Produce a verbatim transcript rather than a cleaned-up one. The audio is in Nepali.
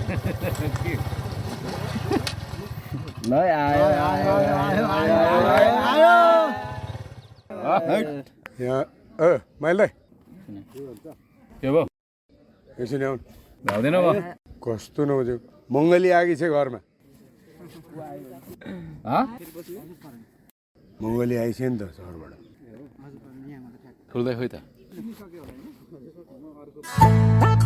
Nói ai Rồi, ai, ai, ai, ai, ai, ai, ai. यहाँ ए मैले के भयो एकछिन आउनु भ्याउँदैन म कस्तो नबुझेको मङ्गली आगी छ घरमा मङ्गली आइछ नि त सहरबाट खुल्दै खोइ त